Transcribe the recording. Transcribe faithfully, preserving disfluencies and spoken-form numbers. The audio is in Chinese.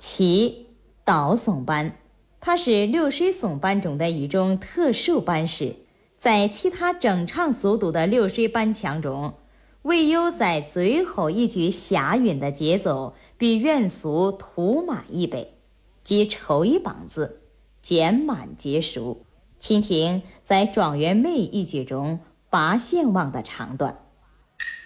其倒耸班，它是六水耸班中的一种特殊班式，在其他整唱速度的六水班腔中，唯有在最后一句下韵的节奏比原速突慢一倍，即抽一棒子，渐慢结束。请听在状元梅一句中八弦望的唱段。